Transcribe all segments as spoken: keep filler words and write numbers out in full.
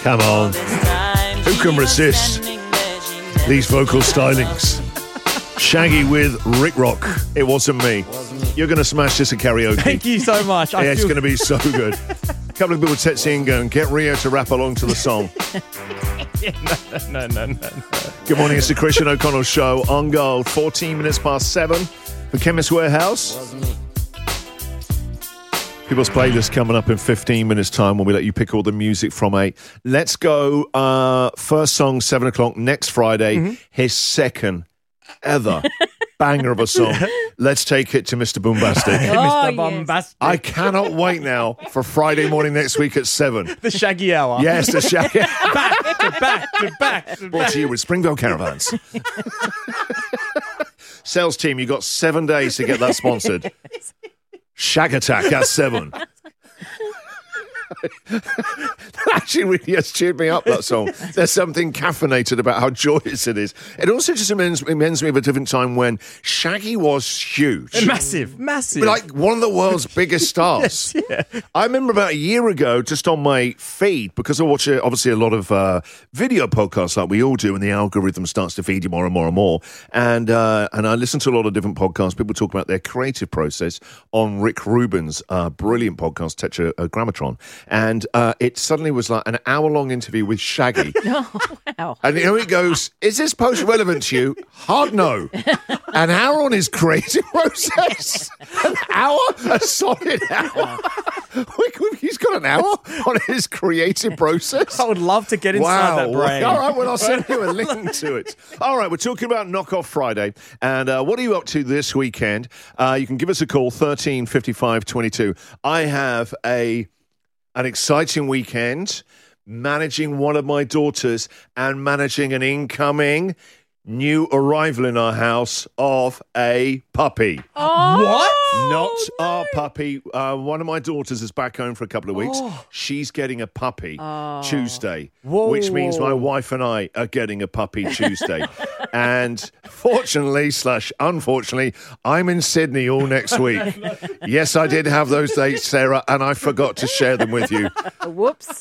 Come on. Who can resist these vocal stylings? Shaggy with Rick Rock. It wasn't me. You're going to smash this at karaoke. Thank you so much. Yeah, I it's feel... going to be so good. A couple of people texting and going, get Rio to rap along to the song. no, no, no, no, no. Good morning, it's the Christian O'Connell Show on Gold. fourteen minutes past seven for Chemist Warehouse. People's playlist coming up in fifteen minutes' time when we let you pick all the music from eight. Let's go. Uh, first song, seven o'clock next Friday. Mm-hmm. His second ever banger of a song. Let's take it to Mister Boombastic. Oh, Mister yes. Bombastic. I cannot wait now for Friday morning next week at seven. The Shaggy Hour. Yes, the Shaggy. Back to back to back to Brought back. to you with Springvale Caravans. Sales team, you got seven days to get that sponsored. Shag Attack at seven. That actually really has cheered me up, that song. There's something caffeinated about how joyous it is. It also just reminds, reminds me of a different time when Shaggy was huge. Massive, massive. Like one of the world's biggest stars. Yes, yeah. I remember about a year ago, just on my feed, because I watch uh, obviously a lot of uh, video podcasts like we all do, and the algorithm starts to feed you more and more and more. And uh, and I listen to a lot of different podcasts. People talk about their creative process on Rick Rubin's uh, brilliant podcast, Tetragrammaton. And uh, it suddenly was like an hour-long interview with Shaggy. Oh, wow. And here he goes, is this post relevant to you? Hard no. An hour on his creative process? An hour? A solid hour? He's got an hour on his creative process? I would love to get inside Wow. that brain. All right, well, I'll send you a link to it. All right, we're talking about Knockoff Friday. And uh, what are you up to this weekend? Uh, you can give us a call, thirteen fifty-five twenty-two. I have a an exciting weekend managing one of my daughters and managing an incoming new arrival in our house of a puppy. Oh, What? Not our puppy. Uh, one of my daughters is back home for a couple of weeks. Oh. She's getting a puppy Oh. Tuesday, Whoa. which means my wife and I are getting a puppy Tuesday. And fortunately slash unfortunately, I'm in Sydney all next week. Yes, I did have those dates, Sarah, and I forgot to share them with you. Whoops.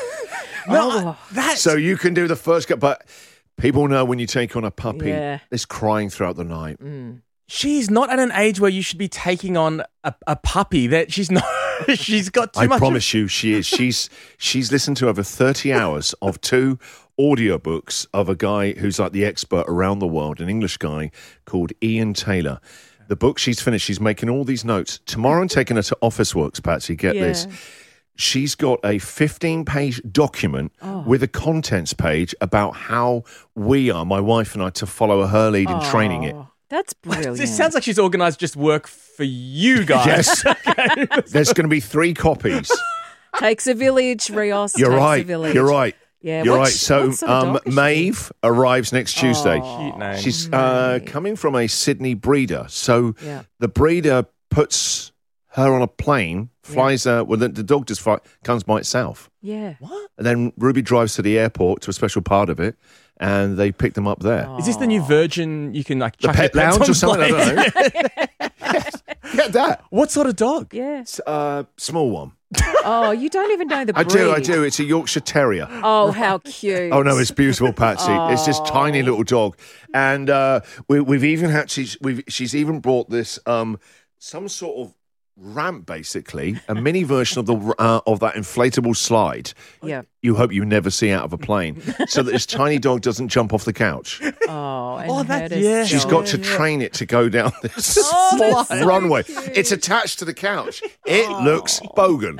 No, Oh. that's... So you can do the first cut, but people know when you take on a puppy, Yeah. there's crying throughout the night. She's not at an age where you should be taking on a, a puppy. That she's not. She's got too I much. promise you, she is. She's she's listened to over thirty hours of two audiobooks of a guy who's like the expert around the world, an English guy called Ian Taylor. The book she's finished, she's making all these notes. Tomorrow I'm taking her to Officeworks, Patsy, get Yeah. this. She's got a fifteen-page document Oh. with a contents page about how we are, my wife and I, to follow her lead in training it. Oh, that's brilliant. It sounds like she's organised just work for you guys. Yes. There's going to be three copies. Takes a village, Rios. You're takes right. A village. You're right. Yeah, You're what right. sh- So what sort of um, dog is she? Maeve arrives next Tuesday. Cute name. She's uh, coming from a Sydney breeder. So Yeah. the breeder puts her on a plane, flies her, well, the, the dog just fly, comes by itself. Yeah. What? And then Ruby drives to the airport to a special part of it, and they pick them up there. Is this the new Virgin? You can like The chuck your pet pets lounge on or something? I planes? don't know. Yes. Get that. What sort of dog? Yeah. It's a small one. Oh, you don't even know the I breed. do, I do. It's a Yorkshire Terrier. Oh, how cute. Oh no, it's beautiful, Patsy. It's this tiny little dog, and uh, we, we've even had she's we've she's even brought this um some sort of ramp, basically a mini version of the uh, of that inflatable slide. Yeah. You hope you never see out of a plane, so that this tiny dog doesn't jump off the couch. Oh, and Oh, her that- to yeah. She's stop. got to train it to go down this Oh, that's so runway. cute. It's attached to the couch. It looks bogan.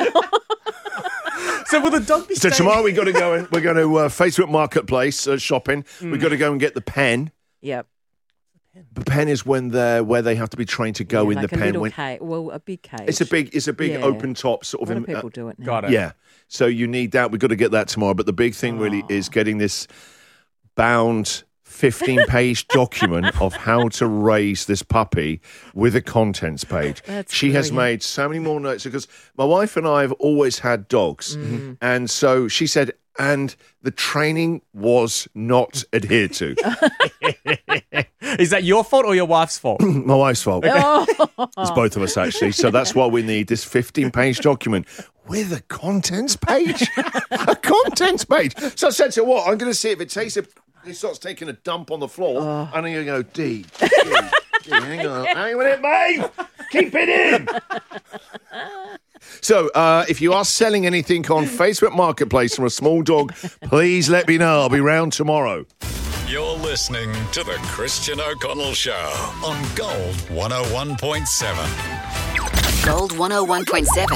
So will the dog be So staying- tomorrow we got to go and we're going to uh, Facebook Marketplace uh, shopping. Mm. We've got to go and get the pen. Yep. The pen is when they're where they have to be trained to go Yeah, in like the a pen. little When, cage. Well, a big cage. it's a big, it's a big Yeah. open top sort A of. lot of in- people uh, do it now. Got it. yeah. So you need that. We've got to get that tomorrow. But the big thing really is getting this bound fifteen-page document of how to raise this puppy with a contents page. That's she has brilliant. made so many more notes because my wife and I have always had dogs. Mm. And so she said, and the training was not adhered to. Is that your fault or your wife's fault? My wife's fault. Oh. It's both of us, actually. So that's why we need this fifteen-page document with a contents page. A contents page. So I said to her, what? I'm going to see if it takes a... He starts taking a dump on the floor, oh. and then you go, D, D, D, hang on. Hang on it, mate. Keep it in. So, uh, if you are selling anything on Facebook Marketplace from a small dog, please let me know. I'll be round tomorrow. You're listening to the Christian O'Connell Show on Gold one oh one point seven. Gold one oh one point seven.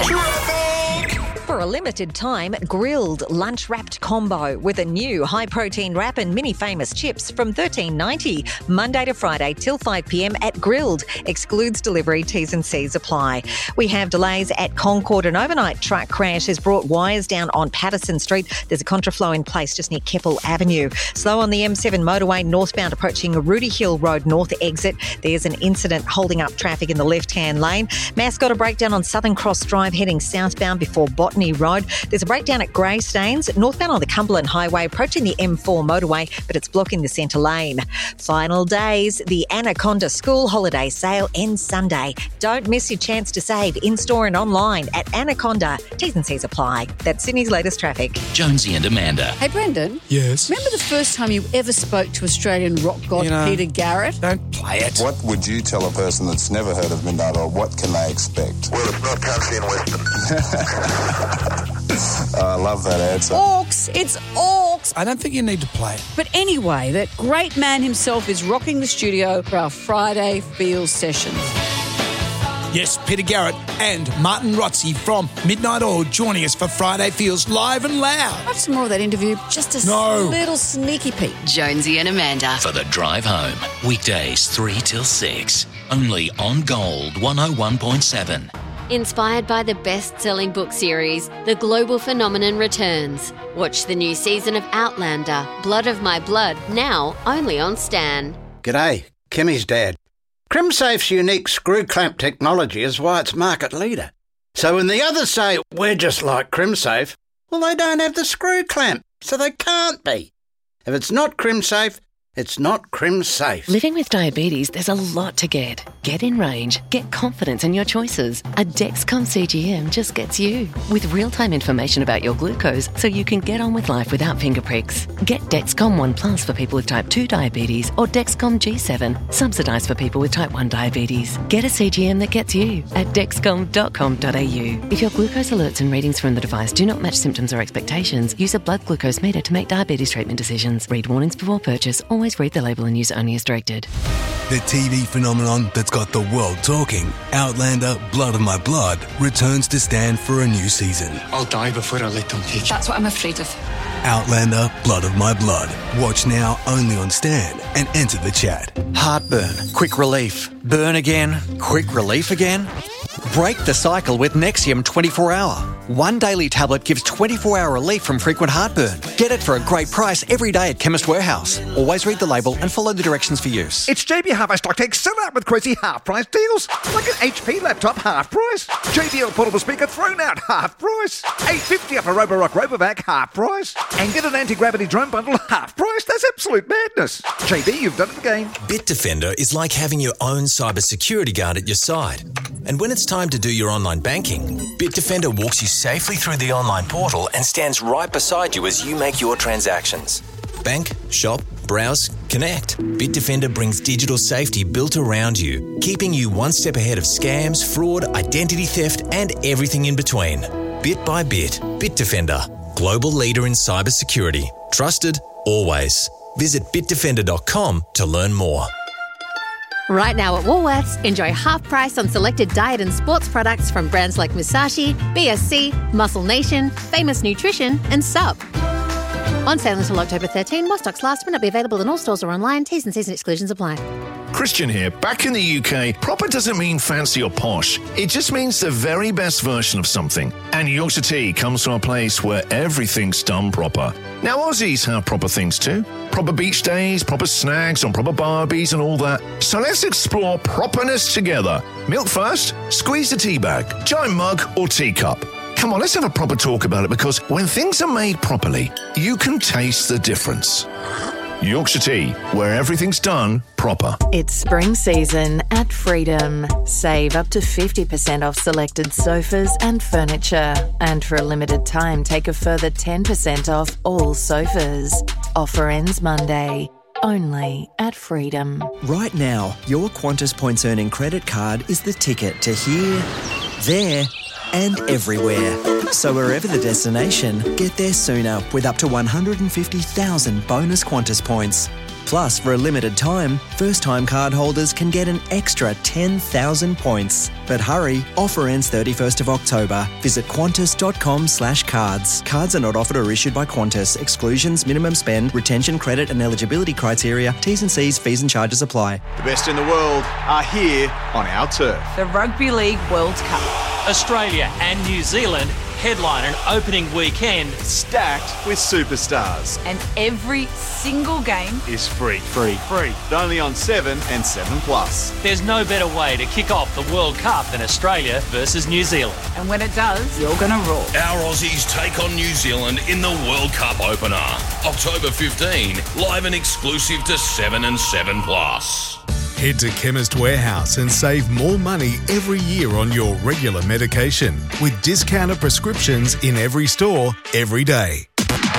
For a limited time, grilled lunch-wrapped combo with a new high-protein wrap and mini famous chips from thirteen ninety. Monday to Friday till five p.m. at Grilled. Excludes delivery, T's and C's apply. We have delays at Concord. An overnight truck crash has brought wires down on Patterson Street. There's a contraflow in place just near Keppel Avenue. Slow on the M seven motorway northbound approaching Rooty Hill Road north exit. There's an incident holding up traffic in the left-hand lane. Mass got a breakdown on Southern Cross Drive heading southbound before Botany Road. There's a breakdown at Greystanes, northbound on the Cumberland Highway, approaching the M four motorway, but it's blocking the centre lane. Final days, the Anaconda School Holiday Sale ends Sunday. Don't miss your chance to save in-store and online at Anaconda. T's and C's apply. That's Sydney's latest traffic. Jonesy and Amanda. Hey, Brendan. Yes? Remember the first time you ever spoke to Australian rock god You know, Peter Garrett? Don't play it. What would you tell a person that's never heard of Midnight Oil? What can they expect? Well, it's not country and western. I love that answer. Orcs. It's Orcs. I don't think you need to play it. But anyway, that great man himself is rocking the studio for our Friday Feels session. Yes, Peter Garrett and Martin Rotzi from Midnight Oil joining us for Friday Feels live and loud. Watch some more of that interview. Just a No. little sneaky peek. Jonesy and Amanda. For the drive home. Weekdays three till six. Only on Gold one oh one point seven. Inspired by the best-selling book series, The Global Phenomenon returns. Watch the new season of Outlander, Blood of My Blood, now only on Stan. G'day, Kimmy's dad. CrimSafe's unique screw clamp technology is why it's market leader. So when the others say we're just like CrimSafe, well, they don't have the screw clamp, so they can't be. If it's not CrimSafe, it's not CrimSafe. Living with diabetes, there's a lot to get. Get in range. Get confidence in your choices. A Dexcom C G M just gets you. With real-time information about your glucose so you can get on with life without finger pricks. Get Dexcom One Plus for people with type two diabetes or Dexcom G seven, subsidised for people with type one diabetes. Get a C G M that gets you at dexcom dot com dot a u. If your glucose alerts and readings from the device do not match symptoms or expectations, use a blood glucose meter to make diabetes treatment decisions. Read warnings before purchase. Always read the label and use only as directed. The T V phenomenon that's got the world talking, Outlander, Blood of My Blood, returns to Stan for a new season. I'll die before I let them take you. That's what I'm afraid of. Outlander, Blood of My Blood. Watch now only on Stan and enter the chat. Heartburn, quick relief. Burn again, quick relief again. Break the cycle with Nexium twenty-four hour. One daily tablet gives twenty-four hour relief from frequent heartburn. Get it for a great price every day at Chemist Warehouse. Always read the label and follow the directions for use. It's J B Hi-Fi Stock Take sell out with crazy half-price deals. Like an H P laptop, half price. J B L portable speaker thrown out, half price. eight fifty off a Roborock Robovac, half price. And get an anti-gravity drone bundle, half price. That's absolute madness. J B, you've done it again. Bitdefender is like having your own cybersecurity guard at your side. And when it's time to do your online banking, Bitdefender walks you safely through the online portal and stands right beside you as you make your transactions. Bank, shop, browse, connect. Bitdefender brings digital safety built around you, keeping you one step ahead of scams, fraud, identity theft, and everything in between. Bit by bit, Bitdefender, global leader in cybersecurity. Trusted, always. Visit bitdefender dot com to learn more. Right now at Woolworths, enjoy half price on selected diet and sports products from brands like Musashi, B S C, Muscle Nation, Famous Nutrition, and Sub. On sale until October thirteenth, more stocks last, may not be available in all stores or online. T's and C's and exclusions apply. Christian here. Back in the U K, proper doesn't mean fancy or posh. It just means the very best version of something. And Yorkshire Tea comes from a place where everything's done proper. Now, Aussies have proper things too. Proper beach days, proper snags on proper barbies and all that. So let's explore properness together. Milk first, squeeze the tea bag, giant mug or teacup. Come on, let's have a proper talk about it, because when things are made properly, you can taste the difference. Yorkshire Tea, where everything's done proper. It's spring season at Freedom. Save up to fifty percent off selected sofas and furniture. And for a limited time, take a further ten percent off all sofas. Offer ends Monday. Only at Freedom. Right now, your Qantas Points Earning credit card is the ticket to here, there, and everywhere. So wherever the destination, get there sooner with up to one hundred fifty thousand bonus Qantas points. Plus, for a limited time, first-time card holders can get an extra ten thousand points. But hurry, offer ends thirty-first of October. Visit qantas.com slash cards. Cards are not offered or issued by Qantas. Exclusions, minimum spend, retention, credit and eligibility criteria, T's and C's, fees and charges apply. The best in the world are here on our turf. The Rugby League World Cup. Australia and New Zealand headline an opening weekend stacked with superstars. And every single game is free. Free. Free. But only on seven and seven plus. There's no better way to kick off the World Cup than Australia versus New Zealand. And when it does, you're going to roar. Our Aussies take on New Zealand in the World Cup opener. October fifteenth, live and exclusive to seven and seven plus. Head to Chemist Warehouse and save more money every year on your regular medication with discounted prescriptions in every store, every day.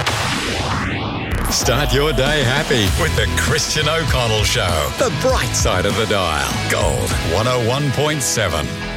Start your day happy with the Christian O'Connell Show. The bright side of the dial. Gold one oh one point seven.